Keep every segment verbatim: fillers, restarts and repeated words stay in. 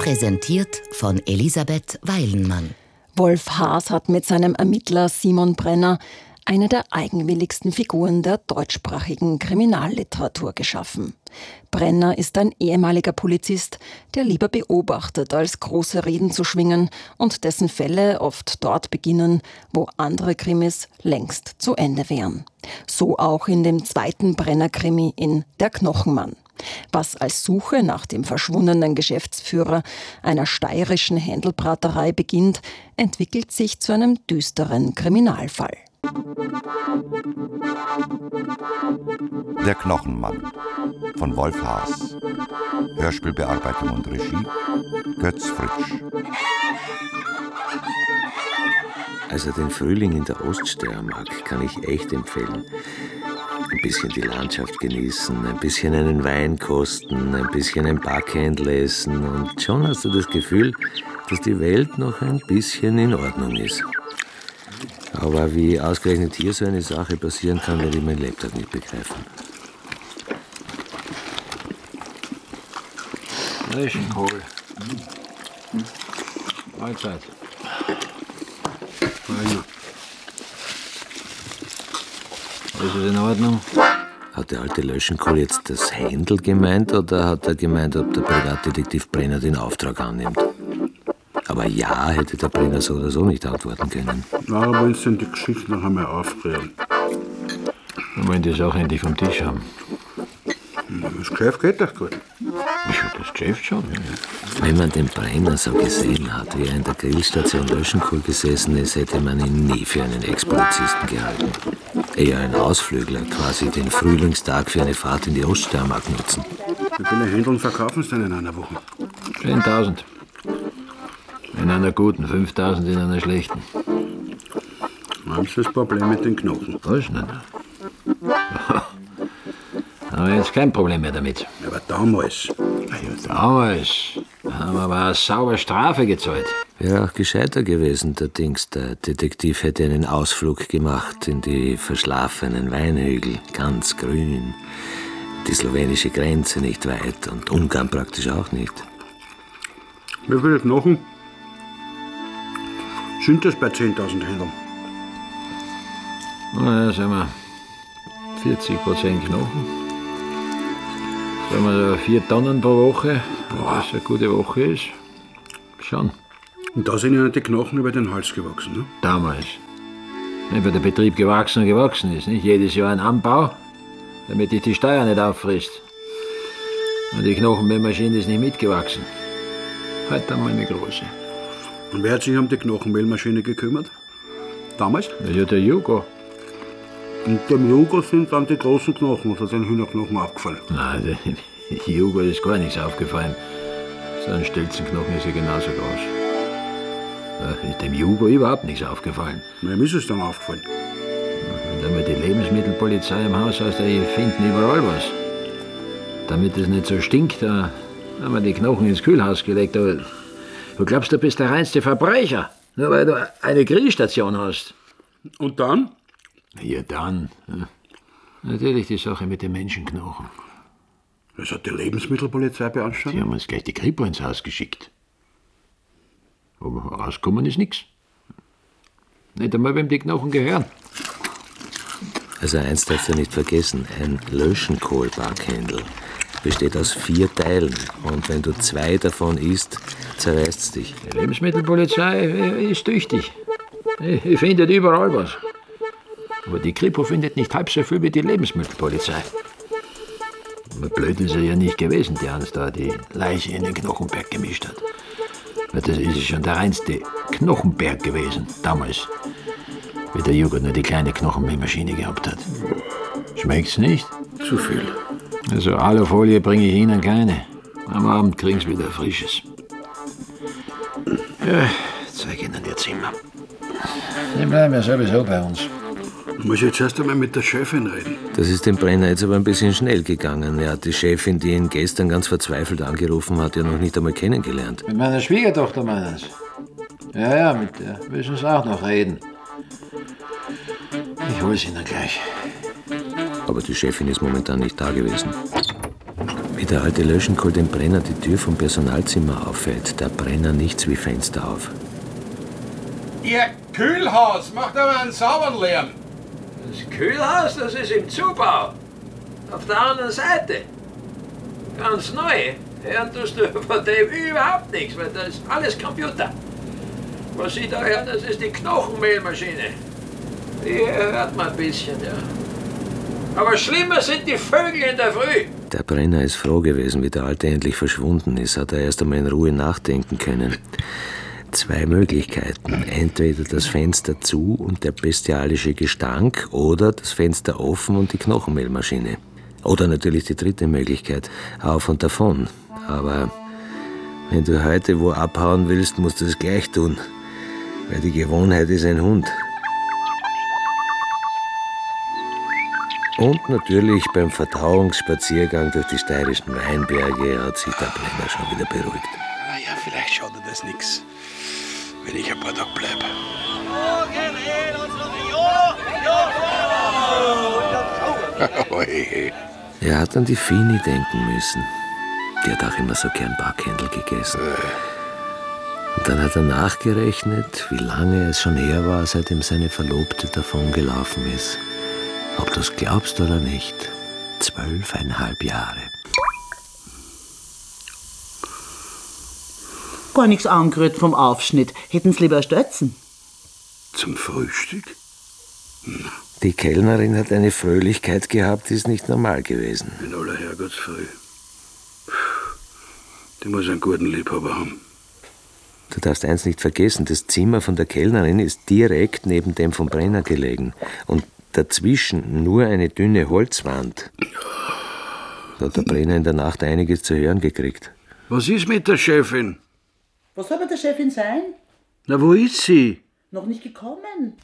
Präsentiert von Elisabeth Weilenmann. Wolf Haas hat mit seinem Ermittler Simon Brenner eine der eigenwilligsten Figuren der deutschsprachigen Kriminalliteratur geschaffen. Brenner ist ein ehemaliger Polizist, der lieber beobachtet, als große Reden zu schwingen und dessen Fälle oft dort beginnen, wo andere Krimis längst zu Ende wären. So auch in dem zweiten Brenner-Krimi in Der Knochenmann. Was als Suche nach dem verschwundenen Geschäftsführer einer steirischen Händelbraterei beginnt, entwickelt sich zu einem düsteren Kriminalfall. Der Knochenmann von Wolf Haas. Hörspielbearbeitung und Regie Götz Fritsch. Also den Frühling in der Oststeiermark kann ich echt empfehlen. Ein bisschen die Landschaft genießen, ein bisschen einen Wein kosten, ein bisschen ein Backhändel essen und schon hast du das Gefühl, dass die Welt noch ein bisschen in Ordnung ist. Aber wie ausgerechnet hier so eine Sache passieren kann, werde ich mein Lebtag nicht begreifen. Löschenkohl. Mahlzeit. Ist es in Ordnung? Hat der alte Löschenkohl jetzt das Händel gemeint oder hat er gemeint, ob der Privatdetektiv Brenner den Auftrag annimmt? Aber ja, hätte der Brenner so oder so nicht antworten können. Na, aber wollen Sie denn die Geschichte noch einmal aufrühren? Wir wollen die Sache endlich vom Tisch haben. Das Geschäft geht doch gut. Das Geschäft schon, ja. Wenn man den Brenner so gesehen hat, wie er in der Grillstation Löschenkohl gesessen ist, hätte man ihn nie für einen Ex-Polizisten gehalten. Eher ein Ausflügler, quasi den Frühlingstag für eine Fahrt in die Oststeiermark nutzen. Wie viele Händeln verkaufen Sie denn in einer Woche? zehntausend. In einer guten, fünftausend in einer schlechten. Haben Sie das Problem mit den Knochen? Was denn? Haben wir jetzt kein Problem mehr damit. Aber damals. Ja, damals. Da haben wir aber eine saubere Strafe gezahlt. Wäre auch gescheiter gewesen, der Dings. Der Detektiv hätte einen Ausflug gemacht in die verschlafenen Weinhügel, ganz grün. Die slowenische Grenze nicht weit und Ungarn praktisch auch nicht. Wie viele Knochen sind das bei zehntausend Händeln? Na ja, sagen wir vierzig Prozent Knochen. Sagen wir so vier Tonnen pro Woche, wenn das eine gute Woche ist. Schon. Und da sind Ihnen die Knochen über den Hals gewachsen, ne? Damals. Wenn der Betrieb gewachsen und gewachsen ist, nicht? Jedes Jahr ein Anbau, damit dich die Steuer nicht auffrisst. Und die Knochenmehlmaschine ist nicht mitgewachsen. Heute einmal eine große. Und wer hat sich um die Knochenmehlmaschine gekümmert? Damals? Ja, der Jugo. Und dem Jugo sind dann die großen Knochen, also den Hühnerknochen, aufgefallen. Nein, dem Jugo ist gar nichts aufgefallen. So ein Stelzenknochen ist ja genauso groß. Da ist dem Jugo überhaupt nichts aufgefallen. Wem ist es dann aufgefallen? Wenn du mal die Lebensmittelpolizei im Haus hast, die finden überall was. Damit es nicht so stinkt, da haben wir die Knochen ins Kühlhaus gelegt. Aber du glaubst, du bist der reinste Verbrecher, nur weil du eine Grillstation hast. Und dann? Ja, dann. Ja. Natürlich die Sache mit den Menschenknochen. Das hat die Lebensmittelpolizei beanstandet? Die haben uns gleich die Kripo ins Haus geschickt. Aber rauskommen ist nichts. Nicht einmal, wem die Knochen gehören. Also eins darfst du nicht vergessen, ein Löschenkohl-Backhändel besteht aus vier Teilen. Und wenn du zwei davon isst, zerreißt es dich. Die Lebensmittelpolizei ist tüchtig. Ich findet überall was. Aber die Kripo findet nicht halb so viel wie die Lebensmittelpolizei. Aber blöd ist er ja nicht gewesen, der uns da die Leiche in den Knochenberg gemischt hat. Weil das ist schon der reinste Knochenberg gewesen, damals. Wie der Joghurt nur die kleine Knochenmehlmaschine gehabt hat. Schmeckt's nicht? Zu viel. Also Alufolie bringe ich Ihnen keine. Am Abend kriegen Sie wieder Frisches. Ja, zeig Ihnen Ihr Zimmer. Die bleiben ja sowieso bei uns. Ich muss jetzt erst einmal mit der Chefin reden. Das ist dem Brenner jetzt aber ein bisschen schnell gegangen. Er hat die Chefin, die ihn gestern ganz verzweifelt angerufen hat, ja noch nicht einmal kennengelernt. Mit meiner Schwiegertochter meinen Sie? Ja, ja, mit der müssen Sie auch noch reden. Ich hole Sie Ihnen gleich. Aber die Chefin ist momentan nicht da gewesen. Wie der alte Löschenkohl dem Brenner die Tür vom Personalzimmer auffällt, der Brenner nichts wie Fenster auf. Ihr Kühlhaus macht aber einen sauberen Lärm. Das Kühlhaus, das ist im Zubau. Auf der anderen Seite. Ganz neu. Hören tust du von dem überhaupt nichts, weil das ist alles Computer. Was Sie da hören, das ist die Knochenmehlmaschine. Die hört man ein bisschen, ja. Aber schlimmer sind die Vögel in der Früh. Der Brenner ist froh gewesen, wie der Alte endlich verschwunden ist. Hat er erst einmal in Ruhe nachdenken können. Zwei Möglichkeiten. Entweder das Fenster zu und der bestialische Gestank oder das Fenster offen und die Knochenmehlmaschine. Oder natürlich die dritte Möglichkeit, auf und davon. Aber wenn du heute wo abhauen willst, musst du es gleich tun. Weil die Gewohnheit ist ein Hund. Und natürlich beim Verdauungsspaziergang durch die steirischen Weinberge hat sich der Brenner schon wieder beruhigt. Ah ja, vielleicht schadet das nichts, wenn ich ein paar Tage bleibe. Er hat an die Fini denken müssen. Die hat auch immer so gern Backhändel gegessen. Und dann hat er nachgerechnet, wie lange es schon her war, seitdem seine Verlobte davongelaufen ist. Ob du es glaubst oder nicht, zwölfeinhalb Jahre. Gar nichts angerührt vom Aufschnitt. Hätten Sie lieber Stötzen? Zum Frühstück? Na. Die Kellnerin hat eine Fröhlichkeit gehabt, die ist nicht normal gewesen. In aller Herrgottsfrüh. Die muss einen guten Liebhaber haben. Du darfst eins nicht vergessen, das Zimmer von der Kellnerin ist direkt neben dem vom Brenner gelegen. Und dazwischen nur eine dünne Holzwand. Da hat der Brenner in der Nacht einiges zu hören gekriegt. Was ist mit der Chefin? Was soll mit der Chefin sein? Na, wo ist sie? Noch nicht gekommen.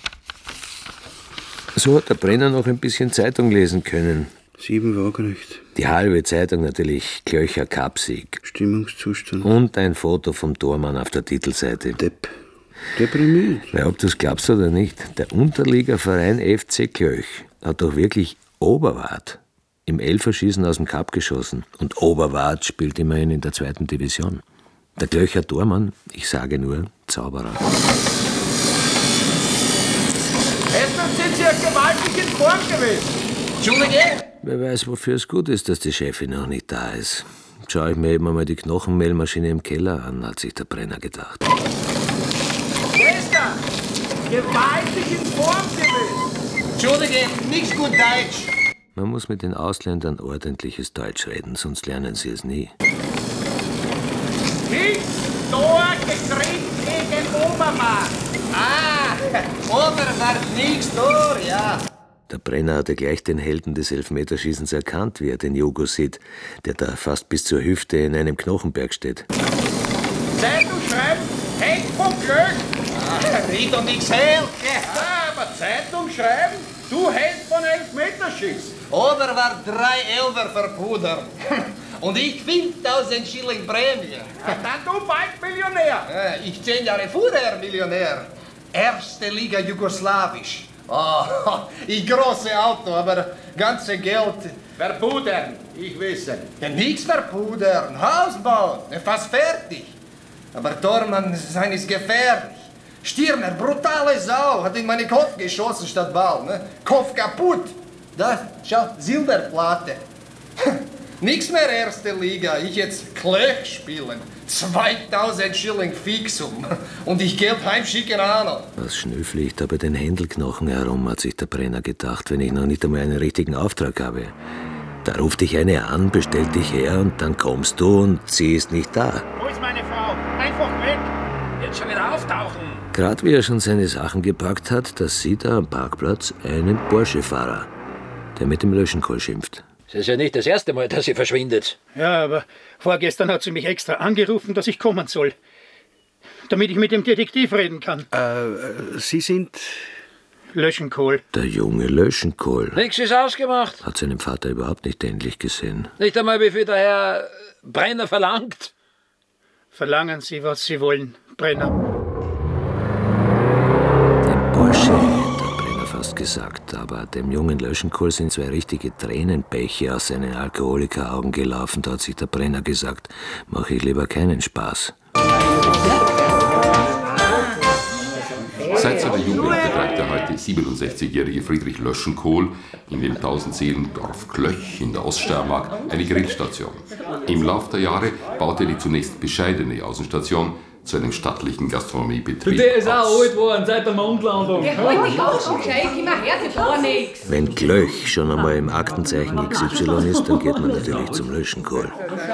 So hat der Brenner noch ein bisschen Zeitung lesen können. Sieben Waagrecht. Die halbe Zeitung natürlich Klöcher Kapsig. Stimmungszustand. Und ein Foto vom Tormann auf der Titelseite. Depp. Deprimiert. Weil ob du es glaubst oder nicht, der Unterligaverein F C Klöch hat doch wirklich Oberwart im Elferschießen aus dem Kap geschossen. Und Oberwart spielt immerhin in der zweiten Division. Der Klöcher Tormann, ich sage nur, Zauberer. Gestern sind Sie ja gewaltig in Form gewesen. Entschuldige? Wer weiß, wofür es gut ist, dass die Chefin noch nicht da ist. Schau ich mir eben einmal die Knochenmehlmaschine im Keller an, hat sich der Brenner gedacht. Gestern! Gewaltig in Form gewesen! Entschuldige, nicht gut Deutsch! Man muss mit den Ausländern ordentliches Deutsch reden, sonst lernen sie es nie. Nichts Tor gekriegt gegen Obermatt! Ah, Obermatt, nichts Tor, ja! Der Brenner hatte gleich den Helden des Elfmeterschießens erkannt, wie er den Jugo sieht, der da fast bis zur Hüfte in einem Knochenberg steht. Zeitung schreiben, Held vom Glück! Ah, red doch nichts her! Ah, aber Zeitung schreiben, du Held von Elfmeterschießen! Oder war drei Elfer für Puder. Und ich fünftausend Schilling Prämie. Ja, dann du bald Millionär! Ja, ich zehn Jahre vorher Millionär. Erste Liga Jugoslawisch. Oh, ich große Auto, aber ganze Geld. Verpudern, ich wissen. Ja, nichts verpudern, Haus bauen, fast fertig. Aber Tormann sein ist gefährlich. Stirner, brutale Sau, hat in meinen Kopf geschossen statt Ball. Ne? Kopf kaputt. Da, schau, Silberplatte. Nix mehr erste Liga, ich jetzt Klöch spielen. zweitausend Schilling Fixum. Und ich Geld heimschicken auch noch. Was schnüffle ich da bei den Händelknochen herum, hat sich der Brenner gedacht, wenn ich noch nicht einmal einen richtigen Auftrag habe. Da ruft dich eine an, bestellt dich her und dann kommst du und sie ist nicht da. Wo ist meine Frau? Einfach weg! Jetzt schon wieder auftauchen! Gerade wie er schon seine Sachen gepackt hat, da sieht er am Parkplatz einen Porsche-Fahrer, der mit dem Löschenkohl schimpft. Es ist ja nicht das erste Mal, dass sie verschwindet. Ja, aber vorgestern hat sie mich extra angerufen, dass ich kommen soll. Damit ich mit dem Detektiv reden kann. Äh, Sie sind... Löschenkohl. Der junge Löschenkohl. Nix ist ausgemacht. Hat seinen Vater überhaupt nicht ähnlich gesehen. Nicht einmal, wie viel der Herr Brenner verlangt. Verlangen Sie, was Sie wollen, Brenner. Den Porsche hätte der Brenner fast gesagt, aber dem jungen Löschenkohl sind zwei richtige Tränenbäche aus seinen Alkoholikeraugen gelaufen. Da hat sich der Brenner gesagt, mache ich lieber keinen Spaß. Seit seiner Jugend betreibt der heute siebenundsechzigjährige Friedrich Löschenkohl in dem Tausendseelendorf Klöch in der Oststeiermark eine Grillstation. Im Lauf der Jahre baute er die zunächst bescheidene Außenstation zu einem stattlichen Gastronomiebetrieb. Der ist auch alt geworden seit der Mondlandung. Der holt dich auch schon gescheit, gib mir her, das war nix. Wenn Klöch schon einmal im Aktenzeichen X Y ist, dann geht man natürlich zum Löschenkohl.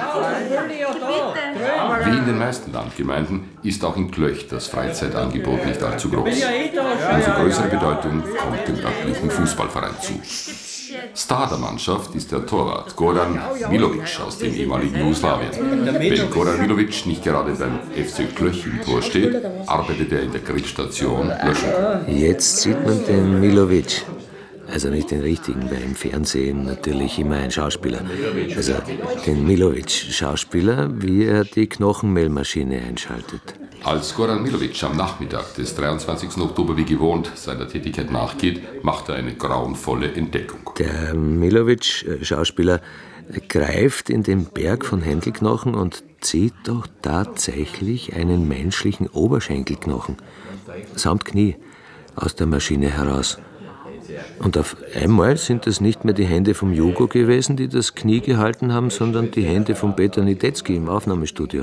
Wie in den meisten Landgemeinden ist auch in Klöch das Freizeitangebot nicht allzu groß. Umso größere Bedeutung kommt dem örtlichen Fußballverein zu. Star der Mannschaft ist der Torwart Goran Milovic aus dem ehemaligen Jugoslawien. Wenn Goran Milovic nicht gerade beim F C Klöch im Tor steht, arbeitet er in der Grillstation Löschenkohl. Jetzt sieht man den Milovic. Also nicht den richtigen, weil im Fernsehen natürlich immer ein Schauspieler. Also den Milovic-Schauspieler, wie er die Knochenmehlmaschine einschaltet. Als Goran Milovic am Nachmittag des dreiundzwanzigsten Oktober wie gewohnt seiner Tätigkeit nachgeht, macht er eine grauenvolle Entdeckung. Der Milovic-Schauspieler greift in den Berg von Händelknochen und zieht doch tatsächlich einen menschlichen Oberschenkelknochen samt Knie aus der Maschine heraus. Und auf einmal sind es nicht mehr die Hände vom Jugo gewesen, die das Knie gehalten haben, sondern die Hände von Peter Nidetzky im Aufnahmestudio.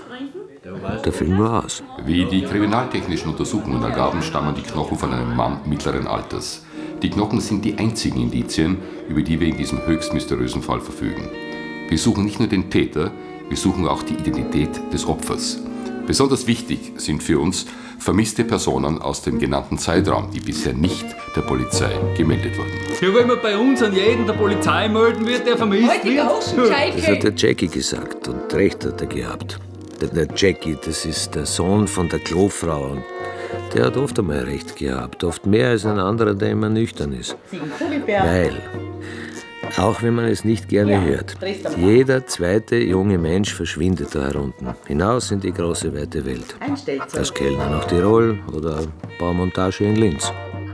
Der Film war aus. Wie die kriminaltechnischen Untersuchungen ergaben, stammen die Knochen von einem Mann mittleren Alters. Die Knochen sind die einzigen Indizien, über die wir in diesem höchst mysteriösen Fall verfügen. Wir suchen nicht nur den Täter, wir suchen auch die Identität des Opfers. Besonders wichtig sind für uns vermisste Personen aus dem genannten Zeitraum, die bisher nicht der Polizei gemeldet wurden. Ja, wenn man bei uns an jeden der Polizei melden wird, der vermisst wird. Das hat der Jackie gesagt und recht hat er gehabt. Der, der Jackie, das ist der Sohn von der Klofrau und der hat oft einmal recht gehabt, oft mehr als ein anderer, der immer nüchtern ist. Weil, auch wenn man es nicht gerne hört, jeder zweite junge Mensch verschwindet da herunten, hinaus in die große, weite Welt. Als Kellner nach Tirol oder Baumontage in Linz.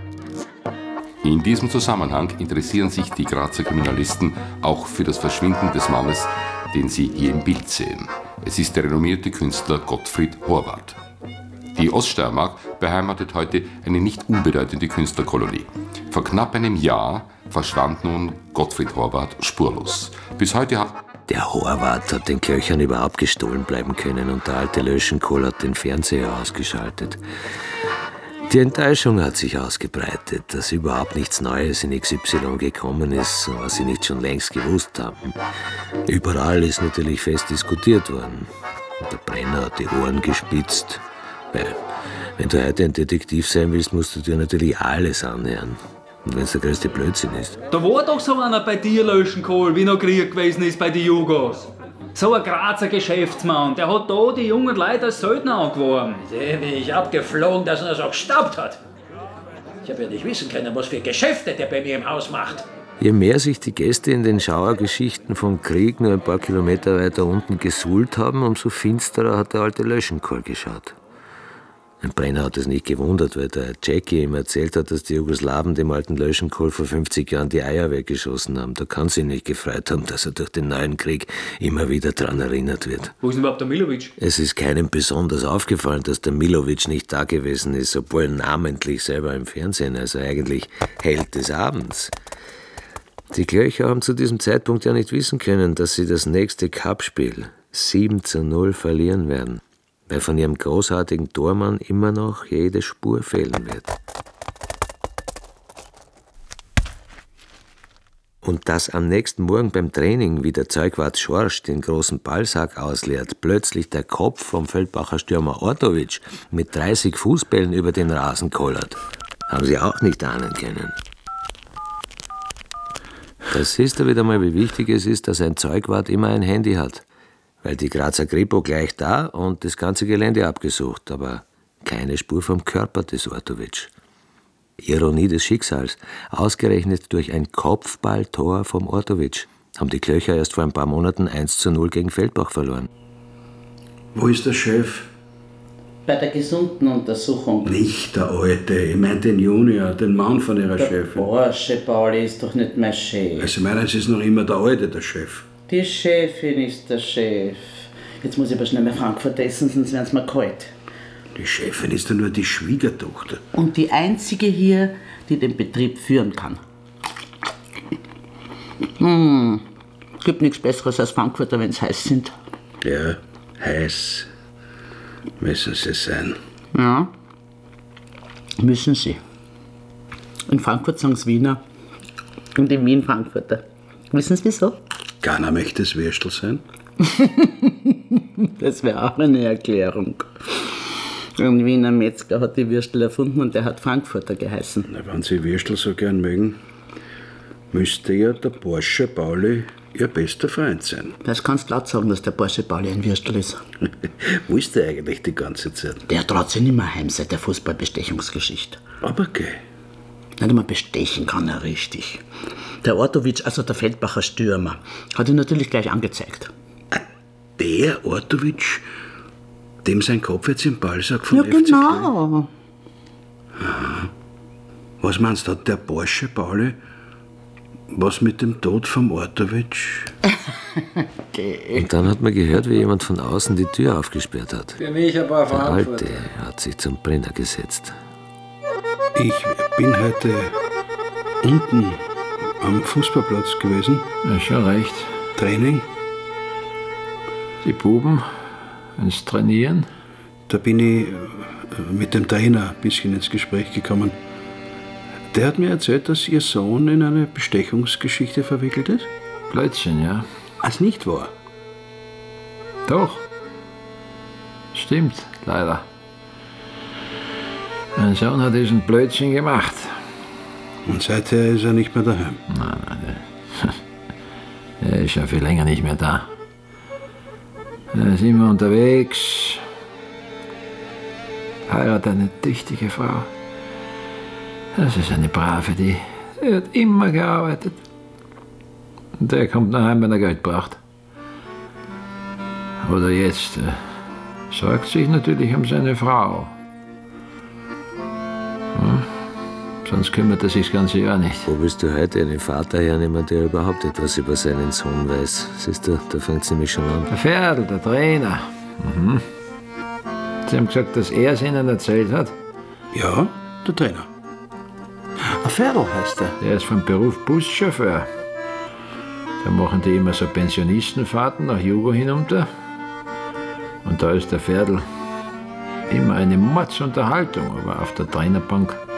In diesem Zusammenhang interessieren sich die Grazer Kriminalisten auch für das Verschwinden des Mannes, den sie hier im Bild sehen. Es ist der renommierte Künstler Gottfried Horvath. Die Oststeiermark beheimatet heute eine nicht unbedeutende Künstlerkolonie. Vor knapp einem Jahr verschwand nun Gottfried Horvath spurlos. Bis heute hat Der Horvath hat den Klöchern überhaupt gestohlen bleiben können und der alte Löschenkohl hat den Fernseher ausgeschaltet. Die Enttäuschung hat sich ausgebreitet, dass überhaupt nichts Neues in X Y gekommen ist, was sie nicht schon längst gewusst haben. Überall ist natürlich fest diskutiert worden. Der Brenner hat die Ohren gespitzt. Weil, wenn du heute ein Detektiv sein willst, musst du dir natürlich alles anhören. Und wenn es der größte Blödsinn ist. Da war doch so einer bei dir, Löschenkohl, wie noch Krieg gewesen ist bei den Jugos. So ein Grazer Geschäftsmann, der hat da die jungen Leute als Söldner angeworben. Der bin ich abgeflogen, dass er so gestaubt hat. Ich habe ja nicht wissen können, was für Geschäfte der bei mir im Haus macht. Je mehr sich die Gäste in den Schauergeschichten vom Krieg nur ein paar Kilometer weiter unten gesuhlt haben, umso finsterer hat der alte Löschenkohl geschaut. Ein Brenner hat es nicht gewundert, weil der Jackie ihm erzählt hat, dass die Jugoslawen dem alten Löschenkohl vor fünfzig Jahren die Eier weggeschossen haben. Da kann sie nicht gefreut haben, dass er durch den neuen Krieg immer wieder daran erinnert wird. Wo ist denn überhaupt der Milovic? Es ist keinem besonders aufgefallen, dass der Milovic nicht da gewesen ist, obwohl namentlich selber im Fernsehen, also eigentlich Held des Abends. Die Klöcher haben zu diesem Zeitpunkt ja nicht wissen können, dass sie das nächste Cup-Spiel sieben zu null verlieren werden, weil von ihrem großartigen Tormann immer noch jede Spur fehlen wird. Und dass am nächsten Morgen beim Training, wie der Zeugwart Schorsch den großen Ballsack ausleert, plötzlich der Kopf vom Feldbacher Stürmer Ortovic mit dreißig Fußbällen über den Rasen kollert, haben sie auch nicht ahnen können. Da siehst du wieder mal, wie wichtig es ist, dass ein Zeugwart immer ein Handy hat. Weil die Grazer Kripo gleich da und das ganze Gelände abgesucht, aber keine Spur vom Körper des Ortovic. Ironie des Schicksals. Ausgerechnet durch ein Kopfballtor vom Ortovic haben die Klöcher erst vor ein paar Monaten eins zu null gegen Feldbach verloren. Wo ist der Chef? Bei der gesunden Untersuchung. Nicht der Alte, ich meine den Junior, den Mann von ihrer der Chefin. Porsche Pauli ist doch nicht mein Chef. Also meinen Sie, ist noch immer der Alte, der Chef? Die Chefin ist der Chef. Jetzt muss ich aber schnell mal Frankfurt essen, sonst werden sie mir kalt. Die Chefin ist ja nur die Schwiegertochter. Und die einzige hier, die den Betrieb führen kann. Hm, gibt nichts Besseres als Frankfurter, wenn sie heiß sind. Ja, heiß müssen sie sein. Ja, müssen sie. In Frankfurt sagen sie Wiener und in Wien Frankfurter. Wissen Sie wieso? Keiner möchte das Würstel sein. Das wäre auch eine Erklärung. Ein Wiener Metzger hat die Würstel erfunden und der hat Frankfurter geheißen. Na, wenn Sie Würstel so gern mögen, müsste ja der Porsche Pauli Ihr bester Freund sein. Das kannst du laut sagen, dass der Porsche Pauli ein Würstel ist. Wo ist der eigentlich die ganze Zeit? Der traut sich nicht mehr heim seit der Fußballbestechungsgeschichte. Aber geh. Nicht einmal bestechen kann er richtig. Der Ortowitsch, also der Feldbacher Stürmer, hat ihn natürlich gleich angezeigt. Der Ortowitsch, dem sein Kopf jetzt im Ballsack von Ja, F C genau. Aha. Was meinst du, hat der Porsche Pauli was mit dem Tod vom Ortowitsch? Okay. Und dann hat man gehört, wie jemand von außen die Tür aufgesperrt hat. Für mich ein paar Der Frankfurter. Alte hat sich zum Brenner gesetzt. Ich bin heute unten am Fußballplatz gewesen. Ja, schon recht. Training. Die Buben ins Trainieren. Da bin ich mit dem Trainer ein bisschen ins Gespräch gekommen. Der hat mir erzählt, dass Ihr Sohn in eine Bestechungsgeschichte verwickelt ist. Blödsinn, ja. Als nicht wahr? Doch. Stimmt, leider. Mein Sohn hat diesen Blödsinn gemacht. Und seither ist er nicht mehr daheim? Nein, nein, der, der ist schon viel länger nicht mehr da. Er ist immer unterwegs. Heiratet eine tüchtige Frau. Das ist eine brave, die, die hat immer gearbeitet. Und der kommt nach Hause, wenn er Geld braucht. Oder jetzt äh, sorgt sich natürlich um seine Frau. Hm? Sonst kümmert er sich das ganze Jahr nicht. Wo bist du heute? Einen Vater hernehmen, der überhaupt etwas über seinen Sohn weiß. Siehst du, da fängt es nämlich schon an. Der Pferdl, der Trainer. Mhm. Sie haben gesagt, dass er es Ihnen erzählt hat? Ja, der Trainer. Ein Pferdl heißt er. Der ist vom Beruf Buschauffeur. Da machen die immer so Pensionistenfahrten nach Jugo hinunter. Und da ist der Pferdl immer eine Mordsunterhaltung, aber auf der Trainerbank